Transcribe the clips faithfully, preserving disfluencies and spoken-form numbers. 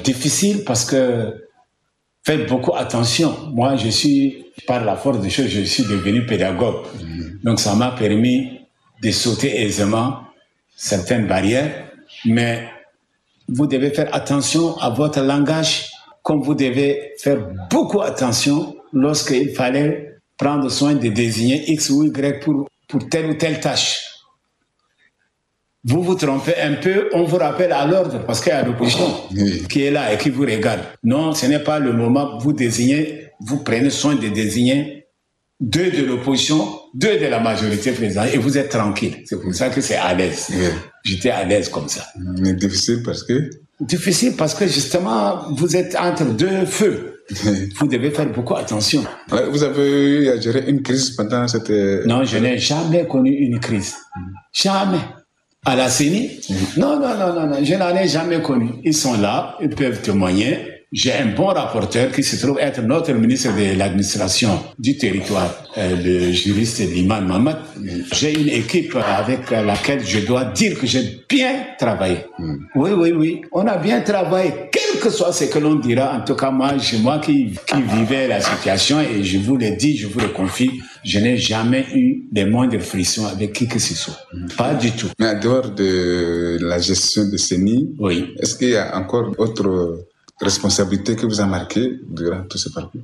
difficile parce que faites beaucoup attention. Moi, je suis, par la force des choses, je suis devenu pédagogue. Mmh. Donc, ça m'a permis de sauter aisément certaines barrières. Mais vous devez faire attention à votre langage, comme vous devez faire beaucoup attention lorsqu'il fallait prendre soin de désigner X ou Y pour, pour telle ou telle tâche. Vous vous trompez un peu, on vous rappelle à l'ordre parce qu'il y a l'opposition oui. qui est là et qui vous regarde. Non, ce n'est pas le moment. Vous désignez, vous prenez soin de désigner deux de l'opposition, deux de la majorité présidentielle et vous êtes tranquille. C'est pour ça que c'est à l'aise. Oui. J'étais à l'aise comme ça. Mais difficile parce que Difficile parce que justement, vous êtes entre deux feux. Oui. Vous devez faire beaucoup attention. Vous avez eu à gérer une crise pendant cette... Non, je n'ai jamais connu une crise. Jamais. À la C E N I? Mmh. Non, non, non, non, non, je n'en ai jamais connu. Ils sont là, ils peuvent témoigner. J'ai un bon rapporteur qui se trouve être notre ministre de l'administration du territoire, euh, le juriste Liman Mamad. Mmh. J'ai une équipe avec laquelle je dois dire que j'ai bien travaillé. Mmh. Oui, oui, oui, on a bien travaillé, quel que soit ce que l'on dira. En tout cas, moi, c'est moi qui, qui vivais la situation et je vous le dis, je vous le confie, je n'ai jamais eu les moindres frictions avec qui que ce soit. Mmh. Pas du tout. Mais en dehors de la gestion de C E N I, oui. Est-ce qu'il y a encore autre responsabilité que vous a marqué durant tout ce parcours?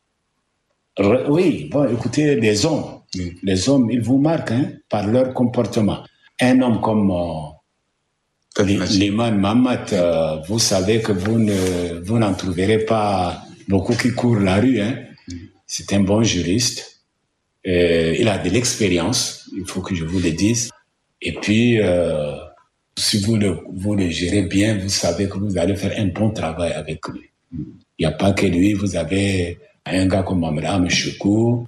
Oui, bon, écoutez, les hommes, oui. les hommes, ils vous marquent hein, par leur comportement. Un homme comme euh, Liman Mamad, euh, vous savez que vous ne, vous n'en trouverez pas beaucoup qui courent la rue. Hein. Oui. C'est un bon juriste. Euh, il a de l'expérience, il faut que je vous le dise. Et puis, euh, si vous le, vous le gérez bien, vous savez que vous allez faire un bon travail avec lui. Il n'y a pas que lui, vous avez un gars comme Amram Choukou,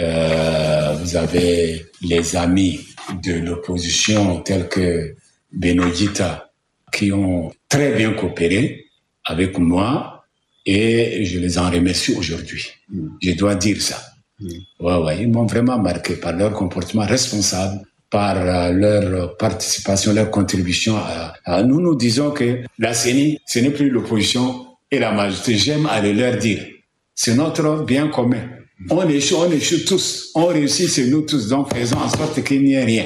euh, vous avez les amis de l'opposition tels que Benodita qui ont très bien coopéré avec moi et je les en remercie aujourd'hui. Je dois dire ça. Ouais, ouais, ils m'ont vraiment marqué par leur comportement responsable, par euh, leur participation, leur contribution. À, à, nous, nous disons que la C E N I, ce n'est plus l'opposition et la majorité. J'aime aller leur dire, c'est notre bien commun. On échoue, on échoue tous. On réussit, c'est nous tous. Donc, faisons en sorte qu'il n'y ait rien.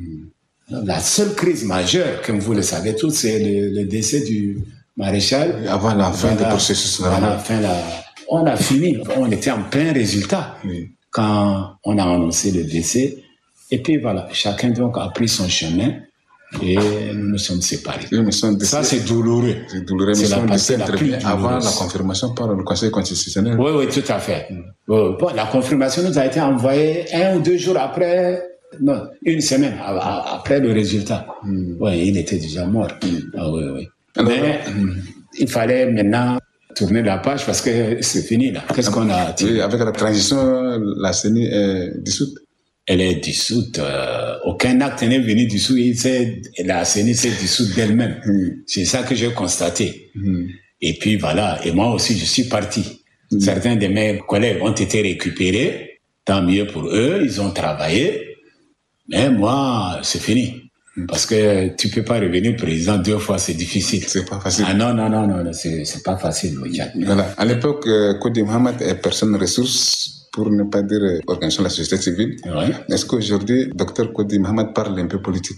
Mm. La seule crise majeure, comme vous le savez tous, c'est le, le décès du maréchal. Avant la fin du processus. Voilà, fin la, on a fini. On était en plein résultat oui. quand on a annoncé le décès. Et puis voilà, chacun donc a pris son chemin et nous nous sommes séparés. Ça, c'est douloureux. C'est douloureux, mais c'est la partie la plus douloureuse. Avant la confirmation par le Conseil constitutionnel. Oui, oui, tout à fait. Mm. Bon, la confirmation nous a été envoyée un ou deux jours après, non, une semaine après le résultat. Mm. Oui, il était déjà mort. Mm. Ah, oui, oui. Alors, mais mm. il fallait maintenant tourner la page parce que c'est fini là. Qu'est-ce qu'on a oui, avec la transition, la C E N I est dissoute. Elle est dissoute. Euh, aucun acte n'est venu dissoudre. La C E N I s'est dissoute d'elle-même. Mm. C'est ça que j'ai constaté. Mm. Et puis voilà. Et moi aussi, je suis parti. Mm. Certains de mes collègues ont été récupérés. Tant mieux pour eux. Ils ont travaillé. Mais moi, c'est fini. Mm. Parce que tu peux pas revenir président deux fois. C'est difficile. C'est pas facile. Ah non, non, non, non. C'est, c'est pas facile. Voilà. À l'époque, euh, Kodi Mohamed est personne ressource, pour ne pas dire organisation de la société civile. Ouais. Est-ce qu'aujourd'hui, docteur Kodi Mohamed parle un peu politique?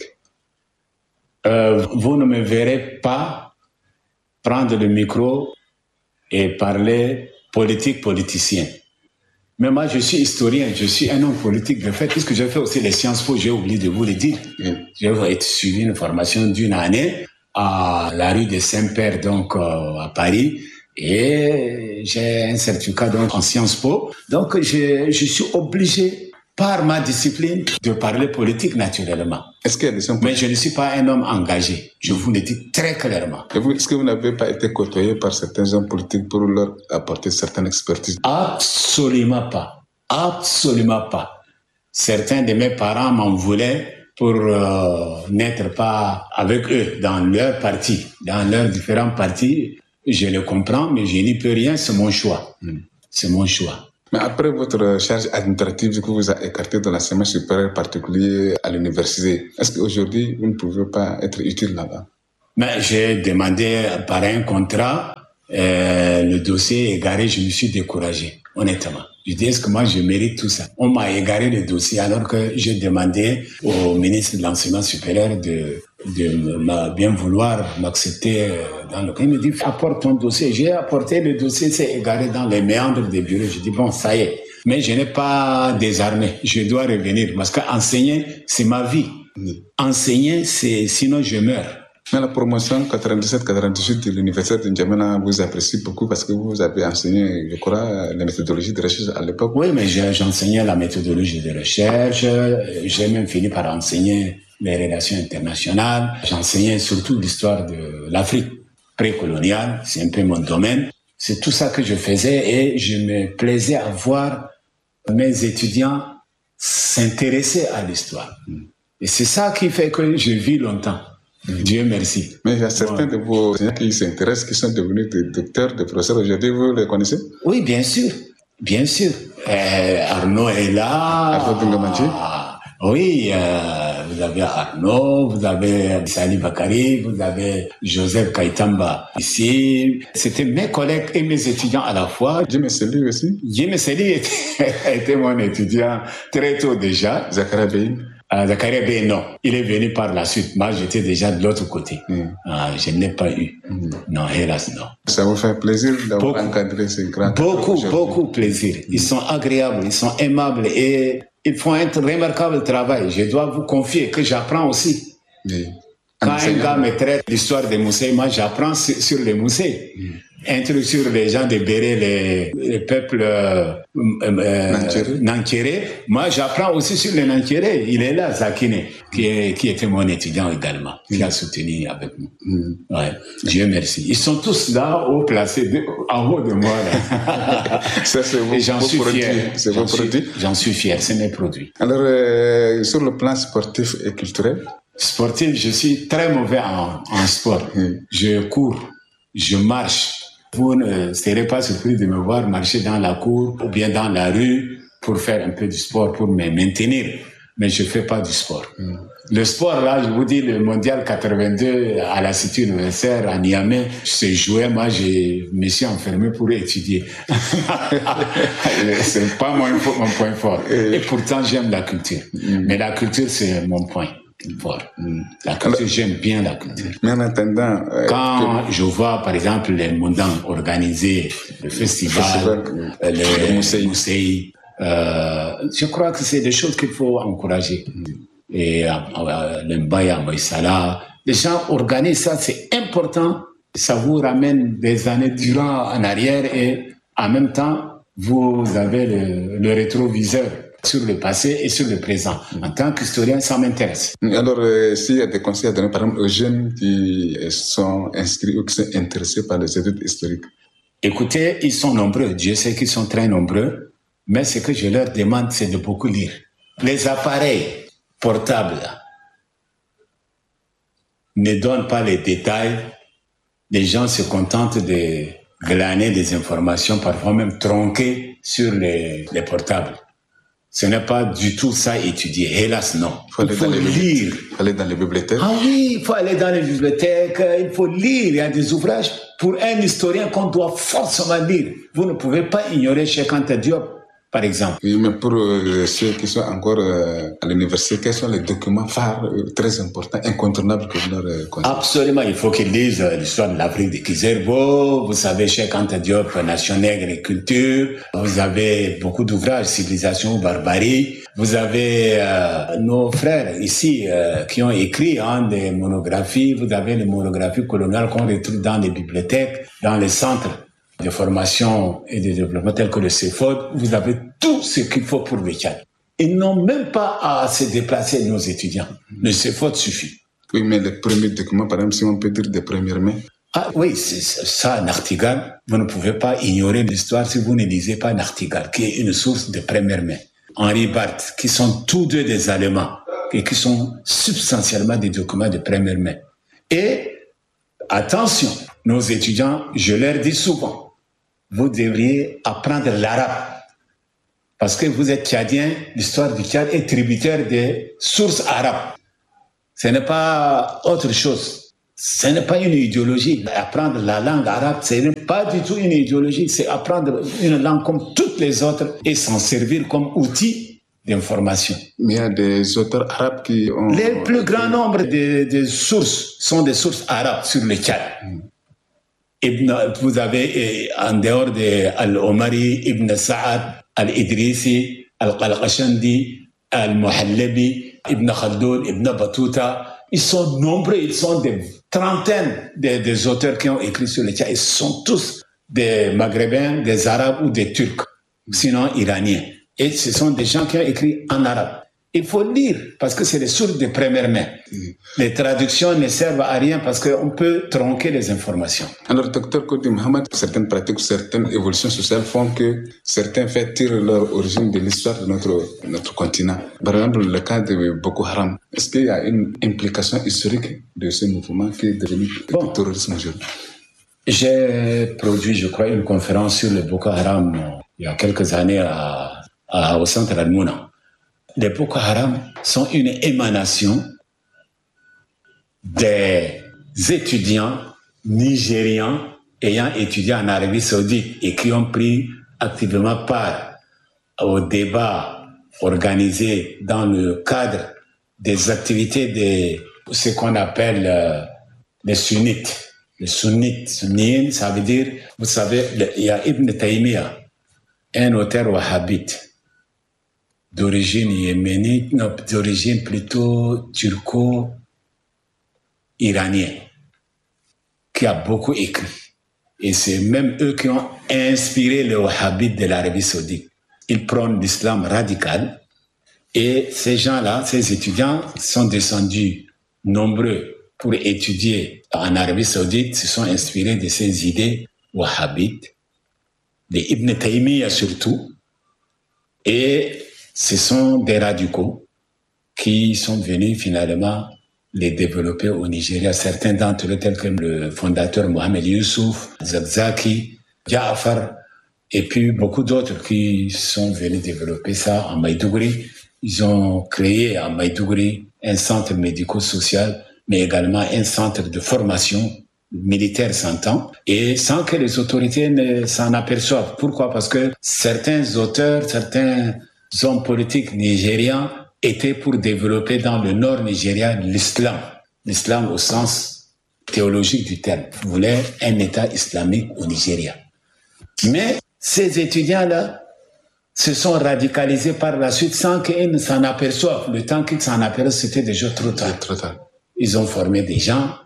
euh, Vous ne me verrez pas prendre le micro et parler politique politicien. Mais moi, je suis historien, je suis un homme politique de fait, puisque j'ai fait aussi les Sciences Po, j'ai oublié de vous le dire. Mm. J'ai suivi une formation d'une année à la rue de Saint-Père, donc euh, à Paris. Et j'ai un certificat donc en Sciences Po. Donc, je, je suis obligé, par ma discipline, de parler politique naturellement. Est-ce qu'il y a des gens Mais je ne suis pas un homme engagé. Je vous le dis très clairement. Et vous, est-ce que vous n'avez pas été côtoyé par certains hommes politiques pour leur apporter certaines expertises? Absolument pas. Absolument pas. Certains de mes parents m'en voulaient pour euh, n'être pas avec eux dans leur parti, dans leurs différents partis. Je le comprends, mais je n'y peux rien, c'est mon choix. Mm. C'est mon choix. Mais après votre charge administrative que vous avez écartée dans l'enseignement supérieur particulier à l'université, est-ce qu'aujourd'hui, vous ne pouvez pas être utile là-bas? Mais j'ai demandé par un contrat euh, le dossier est égaré, je me suis découragé, honnêtement. Je dis, est-ce que moi, je mérite tout ça? On m'a égaré le dossier alors que j'ai demandé au ministre de l'Enseignement supérieur de, de bien vouloir m'accepter dans le cas. Il me dit, apporte ton dossier. J'ai apporté le dossier, c'est égaré dans les méandres des bureaux. Je dis, bon, ça y est. Mais je n'ai pas désarmé. Je dois revenir parce qu'enseigner, c'est ma vie. Enseigner, c'est, sinon je meurs. Mais la promotion quatre-vingt-dix-sept quatre-vingt-dix-huit de l'université de N'Djamena vous apprécie beaucoup parce que vous avez enseigné, je crois, la méthodologie de recherche à l'époque. Oui, mais j'enseignais la méthodologie de recherche. J'ai même fini par enseigner les relations internationales. J'enseignais surtout l'histoire de l'Afrique précoloniale. C'est un peu mon domaine. C'est tout ça que je faisais et je me plaisais à voir mes étudiants s'intéresser à l'histoire. Et c'est ça qui fait que je vis longtemps. Dieu merci. Mais il y a certains ouais. de vos étudiants qui s'intéressent, qui sont devenus des docteurs, des professeurs aujourd'hui, vous les connaissez? Oui, bien sûr. Bien sûr. Euh, Arnaud est là. Arnaud Dingamanji. Ah, oui, euh, vous avez Arnaud, vous avez Sali Bakari, vous avez Joseph Kaitamba ici. C'était mes collègues et mes étudiants à la fois. Jimmy Seli aussi? Jimmy Seli était, était mon étudiant très tôt déjà. Zakaria Bey? Ah, Zakaria Bey, non. Il est venu par la suite. Moi, j'étais déjà de l'autre côté. Mm. Ah, je ne l'ai pas eu. Mm. Non, hélas, non. Ça vous fait plaisir d'avoir encadré ces grands... Beaucoup, beaucoup plaisir. Ils sont agréables, ils sont aimables et ils font un remarquable travail. Je dois vous confier que j'apprends aussi. Oui. Quand un gars me traite l'histoire des Moussés, moi, j'apprends sur, sur les Moussés. Mm. Un truc sur les gens de Béré, les, les peuples euh, euh, Nankéré. Moi, j'apprends aussi sur les Nankéré. Il est là, Zakine, qui, est, qui était mon étudiant également, qui a soutenu avec moi. Mm. Ouais. Dieu merci. Ils sont tous là, haut placés, de, en haut de moi. Là. Ça, c'est vos, j'en vos suis produits. Fier. C'est vos j'en produits. Suis, j'en suis fier, c'est mes produits. Alors, euh, sur le plan sportif et culturel? Sportif, je suis très mauvais en, en sport. Mm. Je cours, je marche. Vous ne serez pas surpris de me voir marcher dans la cour ou bien dans la rue pour faire un peu du sport, pour me maintenir. Mais je ne fais pas du sport. Mm. Le sport, là, je vous dis, le mondial quatre-vingt-deux à la Cité universitaire à Niamey, je jouais, moi, je me suis enfermé pour étudier. C'est pas mon, mon point fort. Et pourtant, j'aime la culture. Mm. Mais la culture, c'est mon point. Fort. La culture, j'aime bien la culture. Mais en attendant, euh, quand que... je vois, par exemple, les Mondans organiser le festival, festival euh, le, le Mousseï, Mousseï euh, je crois que c'est des choses qu'il faut encourager. Mm. Et euh, euh, le Mbaya, Moïsala, les gens organisent ça, c'est important. Ça vous ramène des années durant en arrière et en même temps, vous avez le, le rétroviseur sur le passé et sur le présent. En tant qu'historien, ça m'intéresse. Alors, euh, s'il y a des conseils à donner, par exemple, aux jeunes qui sont inscrits ou qui sont intéressés par les études historiques? Écoutez, ils sont nombreux. Dieu sait qu'ils sont très nombreux. Mais ce que je leur demande, c'est de beaucoup lire. Les appareils portables ne donnent pas les détails. Les gens se contentent de glaner des informations, parfois même tronquées sur les, les portables. Ce n'est pas du tout ça étudier. Hélas, non. Il faut, aller, il faut dans les lire. Il faut aller dans les bibliothèques. Ah oui, il faut aller dans les bibliothèques. Il faut lire. Il y a des ouvrages pour un historien qu'on doit forcément lire. Vous ne pouvez pas ignorer Cheikh Anta Diop, par exemple. Oui, mais pour euh, ceux qui sont encore euh, à l'université, quels sont les documents phares euh, très importants, incontournables que vous leur euh, conseillez? Absolument, il faut qu'ils lisent euh, l'histoire de l'Afrique de Kizerbo. Vous savez, Cheikh Anta Diop, Nation nègre et culture. Vous avez beaucoup d'ouvrages, Civilisation ou barbarie. Vous avez euh, nos frères ici euh, qui ont écrit hein, des monographies. Vous avez les monographies coloniales qu'on retrouve dans les bibliothèques, dans les centres de formation et de développement tels que le C F O D. Vous avez tout ce qu'il faut pour le Tchad. Ils n'ont même pas à se déplacer, nos étudiants. Le C F O D suffit. Oui, mais les premiers documents, par exemple, si on peut dire des premières mains. Ah oui, c'est ça, Nachtigal. Vous ne pouvez pas ignorer l'histoire si vous ne lisez pas Nachtigal, qui est une source de première main. Henri Barth, qui sont tous deux des Allemands et qui sont substantiellement des documents de première main. Et attention, nos étudiants, je leur dis souvent, vous devriez apprendre l'arabe. Parce que vous êtes tchadien, l'histoire du Tchad est tributaire des sources arabes. Ce n'est pas autre chose. Ce n'est pas une idéologie. Apprendre la langue arabe, ce n'est pas du tout une idéologie. C'est apprendre une langue comme toutes les autres et s'en servir comme outil d'information. Mais il y a des auteurs arabes qui ont... Les plus grands nombres de, de sources sont des sources arabes sur le Tchad. Mm. Ibn, vous avez, en dehors de Al-Omari, Ibn Sa'ad, Al-Idrisi, Al-Qalqashandi, Al-Muhallabi, Ibn Khaldoun, Ibn Battuta. Ils sont nombreux, ils sont des trentaines de, des auteurs qui ont écrit sur le Tchad. Ils sont tous des Maghrébins, des Arabes ou des Turcs, sinon Iraniens. Et ce sont des gens qui ont écrit en arabe. Il faut lire, parce que c'est des sources de première main. Mmh. Les traductions ne servent à rien parce qu'on peut tronquer les informations. Alors, docteur Kodi Mohamed, certaines pratiques, certaines évolutions sociales font que certains faits tirent leur origine de l'histoire de notre, notre continent. Par exemple, le cas de Boko Haram. Est-ce qu'il y a une implication historique de ce mouvement qui est devenu bon. le terrorisme aujourd'hui? J'ai produit, je crois, une conférence sur le Boko Haram il y a quelques années à, à, au centre Al-Mouna. Les Boko Haram sont une émanation des étudiants nigérians ayant étudié en Arabie Saoudite et qui ont pris activement part au débat organisé dans le cadre des activités de ce qu'on appelle euh, les sunnites. Les sunnites, sunnites, ça veut dire, vous savez, il y a Ibn Taymiyyah, un auteur wahhabite, d'origine yéménite, non, d'origine plutôt turco-iranienne, qui a beaucoup écrit. Et c'est même eux qui ont inspiré les wahhabites de l'Arabie Saoudite. Ils prônent l'islam radical. Et ces gens-là, ces étudiants, sont descendus nombreux pour étudier en Arabie Saoudite, se sont inspirés de ces idées wahhabites, de Ibn Taymiyyah surtout. Et ce sont des radicaux qui sont venus finalement les développer au Nigeria. Certains d'entre eux, tels que le fondateur Mohamed Youssouf, Zakzaki, Jaafar, et puis beaucoup d'autres qui sont venus développer ça en Maïdougouri. Ils ont créé à Maïdougouri un centre médico-social, mais également un centre de formation militaire s'entend, et sans que les autorités ne s'en aperçoivent. Pourquoi? Parce que certains auteurs, certains hommes politiques nigérians étaient pour développer dans le nord nigérien l'islam. L'islam au sens théologique du terme. Ils voulaient un État islamique au Nigeria. Mais ces étudiants-là se sont radicalisés par la suite sans qu'ils ne s'en aperçoivent. Le temps qu'ils s'en aperçoivent, c'était déjà trop tard. Trop tard. Ils ont formé des gens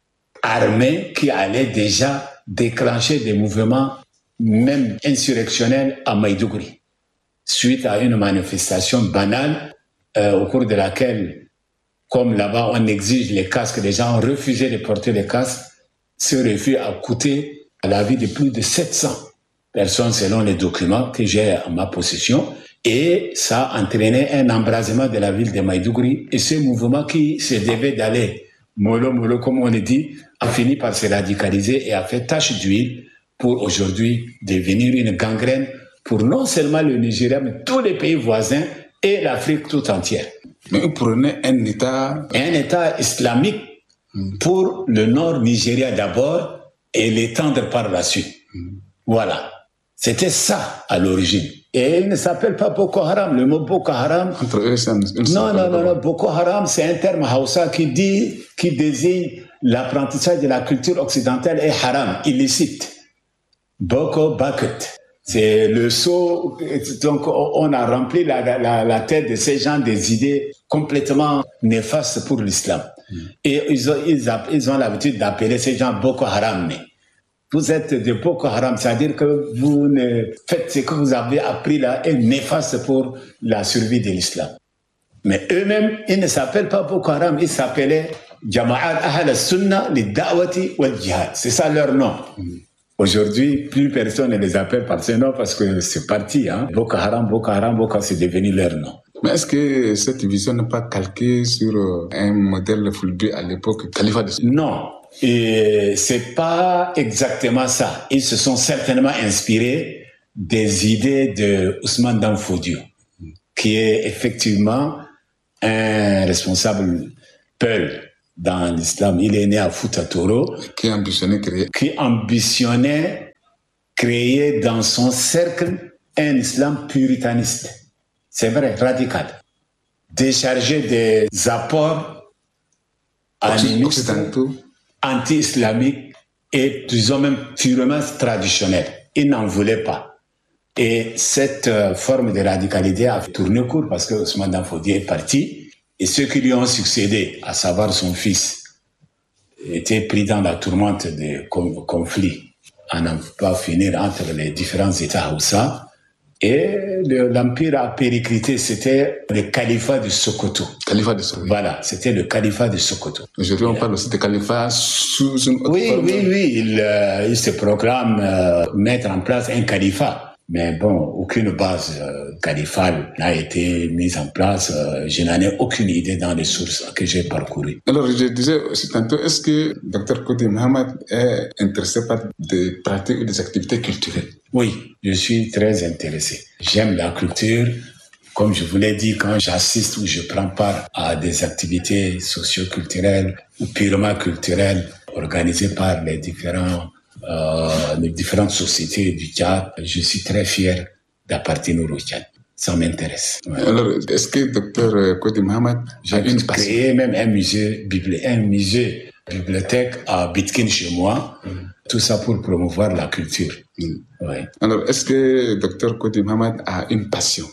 armés qui allaient déjà déclencher des mouvements même insurrectionnels à Maïdougouri, suite à une manifestation banale euh, au cours de laquelle, comme là-bas on exige les casques, les gens ont refusé de porter les casques. Ce refus a coûté à la vie de plus de sept cents personnes selon les documents que j'ai en ma possession, et ça a entraîné un embrasement de la ville de Maïdougouri, et ce mouvement qui se devait d'aller mollo mollo comme on le dit a fini par se radicaliser et a fait tache d'huile pour aujourd'hui devenir une gangrène pour non seulement le Nigeria, mais tous les pays voisins et l'Afrique tout entière. Mais vous prenez un État... Un État islamique mm. pour le nord Nigeria d'abord et l'étendre par la suite. Mm. Voilà. C'était ça à l'origine. Et il ne s'appelle pas Boko Haram. Le mot Boko Haram... Entre eux, ça ne Non, non, non, non. Boko Haram, c'est un terme Hausa qui dit, qui désigne l'apprentissage de la culture occidentale est haram, illicite. Boko Baket. C'est le saut, donc on a rempli la, la, la tête de ces gens des idées complètement néfastes pour l'islam. Mm. Et ils ont, ils, ils ont l'habitude d'appeler ces gens Boko Haram. Vous êtes de Boko Haram, c'est-à-dire que vous ne faites ce que vous avez appris là est néfaste pour la survie de l'islam. Mais eux-mêmes, ils ne s'appellent pas Boko Haram, ils s'appelaient Jama'at Ahl al-Sunnah li-Da'wati wal-Jihad. C'est ça leur nom. Mm. Aujourd'hui, plus personne ne les appelle par ce nom parce que c'est parti. Hein. Boko Haram, Boko Haram, Boko Haram, c'est devenu leur nom. Mais est-ce que cette vision n'est pas calquée sur un modèle Fulbe à l'époque, califat de... Non, et c'est pas exactement ça. Ils se sont certainement inspirés des idées de Ousmane Dan Fodio, qui est effectivement un responsable Peul dans l'islam. Il est né à Fouta Toro. Qui ambitionnait créer. Qui ambitionnait créer dans son cercle un islam puritaniste. C'est vrai, radical. Déchargé des apports animistes, anti-islamiques et, disons même, purement traditionnels. Il n'en voulait pas. Et cette euh, forme de radicalité a tourné court parce que Ousmane Dan Fodio est parti et ceux qui lui ont succédé, à savoir son fils, étaient pris dans la tourmente des com- conflits à n'en pas finir entre les différents États Hausa. Et le, l'empire a périclité, c'était le califat de Sokoto. Califat de Sokoto. Voilà, c'était le califat de Sokoto. Aujourd'hui, on parle aussi de califat sous une autre Oui, forme. oui, oui, il, euh, il se proclame euh, mettre en place un califat. Mais bon, aucune base euh, califale n'a été mise en place. Euh, je n'en ai aucune idée dans les sources que j'ai parcourues. Alors, je disais aussi tantôt, est-ce que Dr Kodi Mohamed est intéressé par des pratiques ou des activités culturelles? Oui, je suis très intéressé. J'aime la culture. Comme je vous l'ai dit, quand j'assiste ou je prends part à des activités socio-culturelles ou purement culturelles organisées par les différents Euh, les différentes sociétés du Tchad, je suis très fier d'appartenir au Tchad. Ça m'intéresse. Ouais. Alors, est-ce que Dr Kodi Mohamed j'ai créé même un musée, un musée bibliothèque à Bitkin chez moi, mm. tout ça pour promouvoir la culture. Mm. Ouais. Alors, est-ce que Dr Kodi Mohamed a une passion?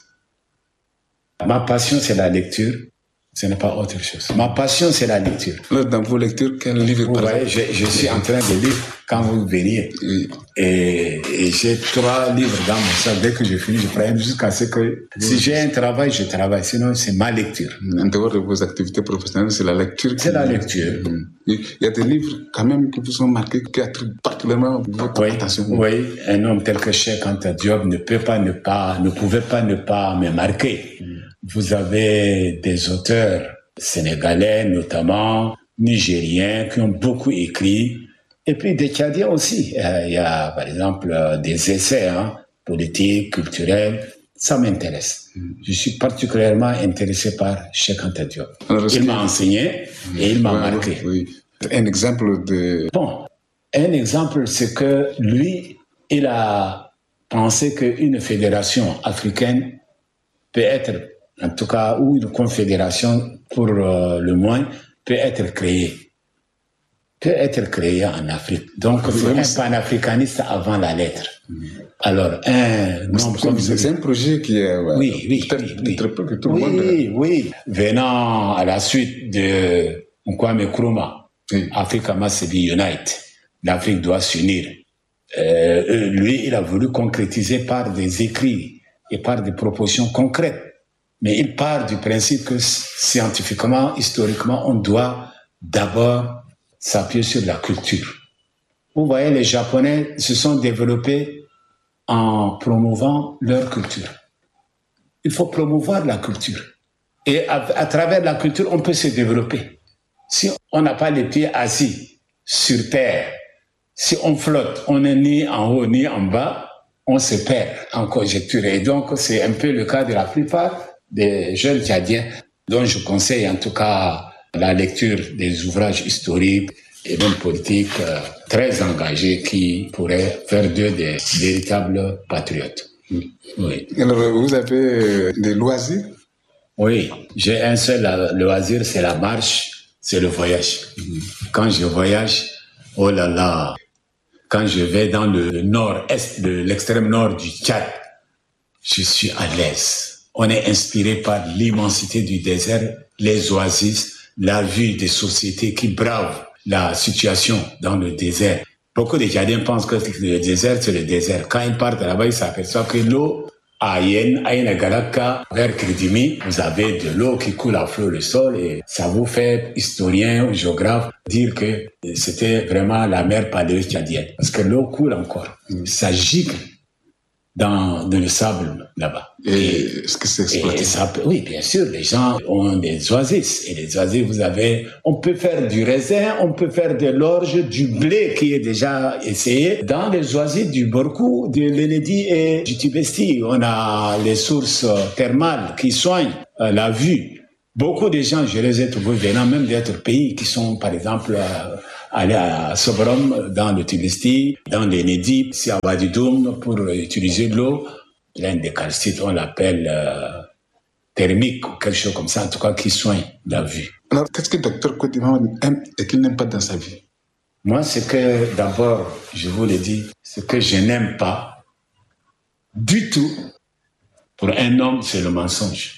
Ma passion, c'est la lecture. Ce n'est pas autre chose. Ma passion, c'est la lecture. Alors, dans vos lectures, quel livre vous voyez, je, je suis en train de lire quand vous veniez. Oui. Et, et j'ai trois livres dans mon sac. Dès que je finis, je prends jusqu'à ce que... Oui. Si j'ai un travail, je travaille. Sinon, c'est ma lecture. En dehors de vos activités professionnelles, c'est la lecture. C'est la lecture. Mmh. Il y a des livres quand même qui vous ont marqué, qui attirent particulièrement votre oui, attention. Oui, un homme tel que Cheikh Anta Diop ne peut pas ne pas, ne pouvait pas ne pas me marquer. Mmh. Vous avez des auteurs sénégalais, notamment nigériens, qui ont beaucoup écrit, et puis des Tchadiens aussi. Il y a, par exemple, des essais hein, politiques, culturels. Ça m'intéresse. Je suis particulièrement intéressé par Cheikh Anta Diop. Alors, il m'a enseigné et il m'a ouais, marqué. Oui. Un exemple de... Bon, un exemple, c'est que lui, il a pensé qu'une fédération africaine peut être, en tout cas, ou une confédération, pour euh, le moins, peut être créée. Peut être créée en Afrique. Donc, c'est un panafricaniste avant la lettre. Mmh. Alors, un nom comme... C'est un projet qui est... Ouais, oui, oui, peut-être, oui, peut-être oui. que tout le oui, monde... Oui, oui. Venant à la suite de Nkwame Nkrumah, oui. Africa must be united. L'Afrique doit s'unir. Euh, lui, il a voulu concrétiser par des écrits et par des propositions concrètes. Mais il part du principe que scientifiquement, historiquement, on doit d'abord s'appuyer sur la culture. Vous voyez, les Japonais se sont développés en promouvant leur culture. Il faut promouvoir la culture. Et à, à travers la culture, on peut se développer. Si on n'a pas les pieds assis sur terre, si on flotte, on n'est ni en haut ni en bas, on se perd en conjecture. Et donc, c'est un peu le cas de la plupart des jeunes Tchadiens, dont je conseille en tout cas la lecture des ouvrages historiques et même politiques euh, très engagés qui pourraient faire d'eux des véritables patriotes. Oui. Alors, vous avez des loisirs? Oui, j'ai un seul loisir, c'est la marche, c'est le voyage. Quand je voyage, oh là là, quand je vais dans le nord-est, de l'extrême nord du Tchad, je suis à l'aise. On est inspiré par l'immensité du désert, les oasis, la vue des sociétés qui bravent la situation dans le désert. Beaucoup de Tchadiens pensent que le désert, c'est le désert. Quand ils partent là-bas, ils s'aperçoivent que l'eau, à Yen, à Yenagalaka, vers Kridimi, vous avez de l'eau qui coule à flot le sol et ça vous fait, historien ou géographe, dire que c'était vraiment la mer paléo-tchadienne. Parce que l'eau coule encore. Ça gicle dans, dans le sable là-bas. Et, et est-ce que c'est exploité? Ça, oui, bien sûr, les gens ont des oasis. Et les oasis, vous avez, on peut faire du raisin, on peut faire de l'orge, du blé qui est déjà essayé. Dans les oasis du Borkou, de l'Enedi et du Tibesti, on a les sources thermales qui soignent la vue. Beaucoup de gens, je les ai trouvés venant même d'autres pays qui sont, par exemple, euh, allés à Sobrom, dans le Tibesti, dans les Nédip, ici à Wadidoum, pour utiliser de l'eau. L'un des calcites, on l'appelle euh, thermique ou quelque chose comme ça, en tout cas qui soigne la vue. Alors, qu'est-ce que le docteur Koti Mahamat aime et qu'il n'aime pas dans sa vie? Moi, c'est que, d'abord, je vous le dis, ce que je n'aime pas du tout pour un homme, c'est le mensonge.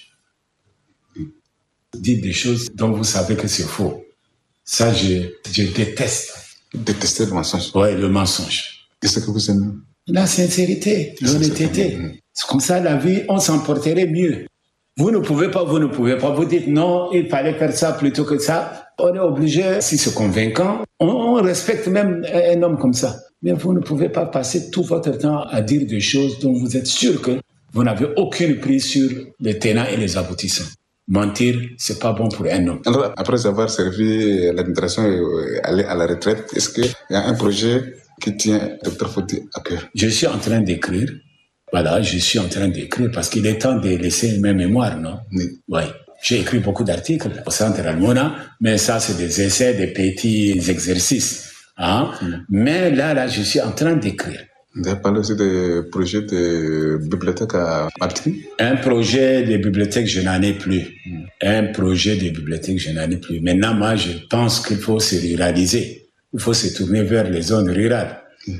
Dites des choses dont vous savez que c'est faux. Ça, je, je déteste. Détester le mensonge? Oui, le mensonge. Qu'est-ce que vous aimez? La sincérité, l'honnêteté. C'est comme ça, la vie, on s'en porterait mieux. Vous ne pouvez pas, vous ne pouvez pas. Vous dites non, il fallait faire ça plutôt que ça. On est obligé, si c'est convaincant, on, on respecte même un homme comme ça. Mais vous ne pouvez pas passer tout votre temps à dire des choses dont vous êtes sûr que vous n'avez aucune prise sur les tenants et les aboutissants. Mentir, c'est pas bon pour un homme. Alors, après avoir servi l'administration et aller à la retraite, est-ce qu'il y a un projet qui tient docteur Foti à cœur? Je suis en train d'écrire. Voilà, je suis en train d'écrire parce qu'il est temps de laisser mes mémoires, non? Oui. Oui. J'ai écrit beaucoup d'articles au Centre Almona, mais ça, c'est des essais, des petits exercices. Hein? Mm. Mais là, là, je suis en train d'écrire. Vous avez parlé aussi des projets de bibliothèque à Martinique? Un projet de bibliothèque, je n'en ai plus. Mm. Un projet de bibliothèque, je n'en ai plus. Maintenant, moi, je pense qu'il faut se ruraliser. Il faut se tourner vers les zones rurales. Mm.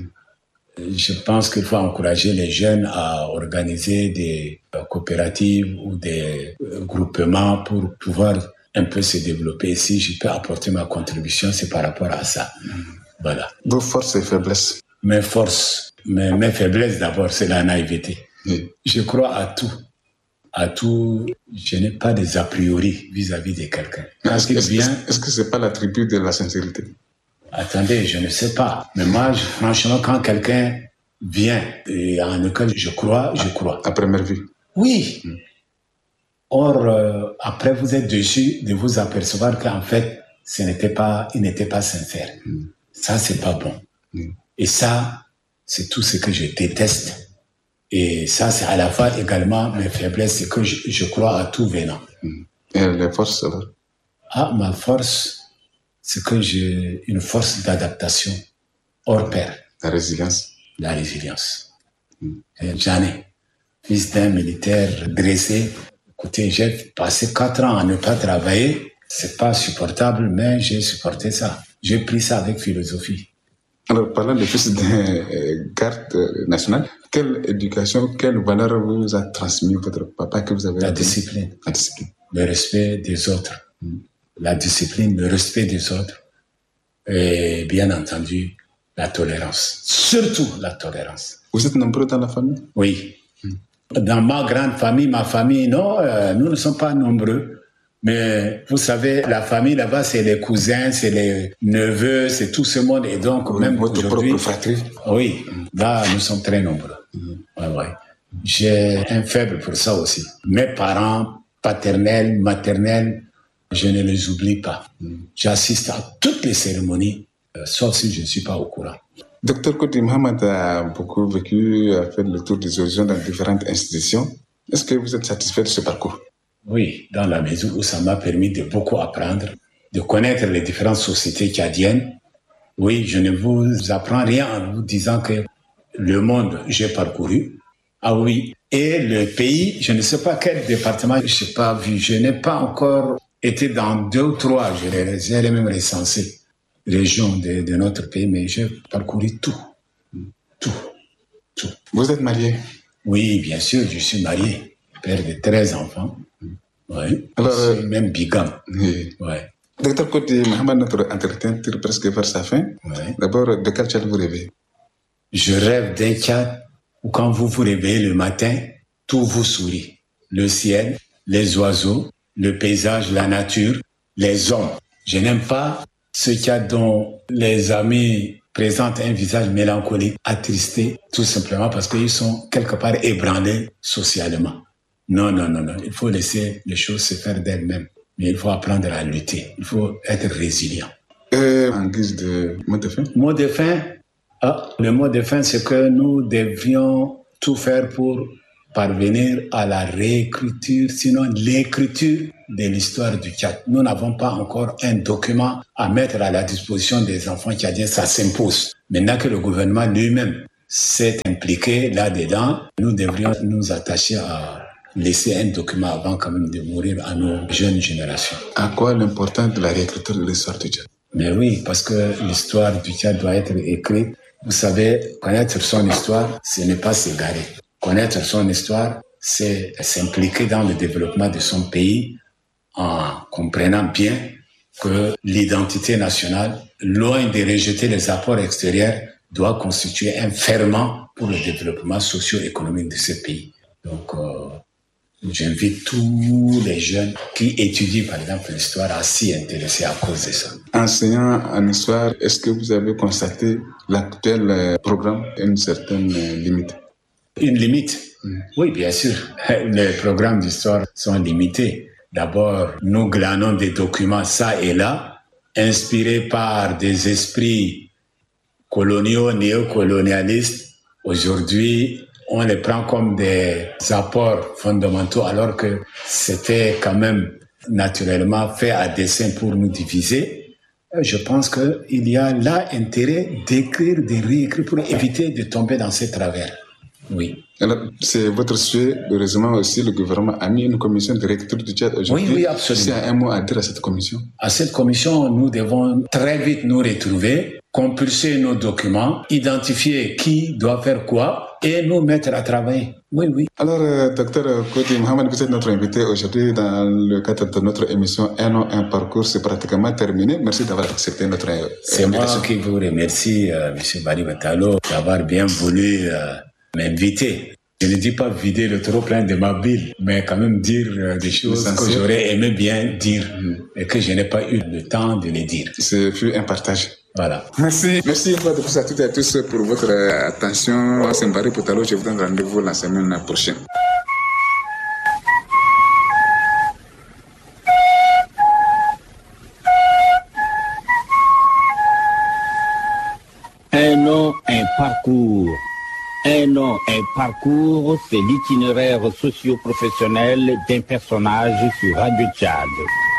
Je pense qu'il faut encourager les jeunes à organiser des coopératives ou des groupements pour pouvoir un peu se développer. Si je peux apporter ma contribution, c'est par rapport à ça. Mm. Voilà. Vos forces et faiblesses? Mes forces, mes, mes faiblesses d'abord, c'est la naïveté. Mm. Je crois à tout. À tout, je n'ai pas des a priori vis-à-vis de quelqu'un. Est-ce, est-ce, vient... est-ce que c'est pas l'attribut de la sincérité? Attendez, je ne sais pas. Mais moi, je, franchement, quand quelqu'un vient et en lequel je crois, je crois. À première vue? Oui. Mm. Or, euh, après, vous êtes déçu de vous apercevoir qu'en fait, ce n'était pas, il n'était pas sincère. Mm. Ça, c'est pas bon. Mm. Et ça, c'est tout ce que je déteste. Et ça, c'est à la fois également mes faiblesses, c'est que je, je crois à tout venant. Mm. Et les forces, alors? Ah, ma force, c'est que j'ai une force d'adaptation hors pair. La résilience. La résilience. Mm. J'en ai. Fils d'un militaire dressé. Écoutez, j'ai passé quatre ans à ne pas travailler. C'est pas supportable, mais j'ai supporté ça. J'ai pris ça avec philosophie. Alors, parlant de fils d'un garde national, quelle éducation, quelle valeur vous a transmis votre papa que vous avez? La discipline. La discipline. Le respect des autres. Mm. La discipline, le respect des autres. Et bien entendu, la tolérance. Surtout la tolérance. Vous êtes nombreux dans la famille? Oui. Mm. Dans ma grande famille, ma famille, non, euh, nous ne sommes pas nombreux. Mais vous savez, la famille là-bas, c'est les cousins, c'est les neveux, c'est tout ce monde. Et donc, oui, même votre aujourd'hui... propre fratrie? Oui, là, nous sommes très nombreux. Mm. Ouais, ouais. J'ai un faible pour ça aussi. Mes parents, paternels, maternels, je ne les oublie pas. Mm. J'assiste à toutes les cérémonies, euh, sauf si je ne suis pas au courant. Docteur Koti Mahamat a beaucoup vécu, a fait le tour des horizons dans différentes institutions. Est-ce que vous êtes satisfait de ce parcours? Oui, dans la mesure où ça m'a permis de beaucoup apprendre, de connaître les différentes sociétés tchadiennes. Oui, je ne vous apprends rien en vous disant que le monde, j'ai parcouru. Ah oui, et le pays, je ne sais pas quel département, je n'ai pas vu, je n'ai pas encore été dans deux ou trois, je les, je les même recensés, régions de, de notre pays, mais j'ai parcouru tout, tout, tout. Vous êtes marié? Oui, bien sûr, je suis marié, père de treize enfants. Oui, alors, je suis même bigame. Oui. Ouais. Docteur Koti Mahamat, notre entretien tire presque vers sa fin. Ouais. D'abord, de quel Tchad vous rêvez? Je rêve d'un Tchad où quand vous vous réveillez le matin, tout vous sourit. Le ciel, les oiseaux, le paysage, la nature, les hommes. Je n'aime pas ce Tchad dont les amis présentent un visage mélancolique, attristé, tout simplement parce qu'ils sont quelque part ébranlés socialement. Non, non, non, non. Il faut laisser les choses se faire d'elles-mêmes. Mais il faut apprendre à lutter. Il faut être résilient. Et en guise de mot de fin? Mot de fin, ah, le mot de fin, c'est que nous devions tout faire pour parvenir à la réécriture, sinon l'écriture de l'histoire du Tchad. Nous n'avons pas encore un document à mettre à la disposition des enfants tchadiens, ça s'impose. Maintenant que le gouvernement lui-même s'est impliqué là-dedans, nous devrions nous attacher à laisser un document avant quand même de mourir à nos jeunes générations. À quoi l'importance de la réécriture de l'histoire du Tchad? Mais oui, parce que l'histoire du Tchad doit être écrite. Vous savez, connaître son histoire, ce n'est pas s'égarer. Connaître son histoire, c'est s'impliquer dans le développement de son pays en comprenant bien que l'identité nationale, loin de rejeter les apports extérieurs, doit constituer un ferment pour le développement socio-économique de ce pays. Donc, euh, j'invite tous les jeunes qui étudient, par exemple, l'histoire à s'y intéresser à cause de ça. Enseignant en histoire, est-ce que vous avez constaté l'actuel programme a une certaine limite? Une limite? Mmh. Oui, bien sûr. Les programmes d'histoire sont limités. D'abord, nous glanons des documents ça et là, inspirés par des esprits coloniaux, néocolonialistes. Aujourd'hui, on les prend comme des apports fondamentaux alors que c'était quand même naturellement fait à dessein pour nous diviser. Je pense qu'il y a là intérêt d'écrire, de réécrire pour éviter de tomber dans ces travers. Oui. Alors, c'est votre souhait. Heureusement aussi, le gouvernement a mis une commission de réécriture du Tchad aujourd'hui. Oui, oui, absolument. S'il y a un mot à dire à cette commission? À cette commission, nous devons très vite nous retrouver, compulser nos documents, identifier qui doit faire quoi et nous mettre à travailler. Oui, oui. Alors, euh, docteur Koti Mohamed, vous êtes notre invité aujourd'hui dans le cadre de notre émission Un an, un parcours. C'est pratiquement terminé. Merci d'avoir accepté notre invitation. C'est moi qui vous remercie, euh, M. Bari Batalo, d'avoir bien voulu euh, m'inviter. Je ne dis pas vider le trop plein de ma bile, mais quand même dire euh, des choses que j'aurais aimé bien dire mm. et que je n'ai pas eu le temps de les dire. Ce fut un partage. Voilà. Merci. Merci une fois de plus à toutes et à tous pour votre attention. C'est Mbari Potalo. Je vous donne rendez-vous la semaine prochaine. Un an, un parcours. Un an, un parcours, c'est l'itinéraire socio-professionnel d'un personnage sur Radio Tchad.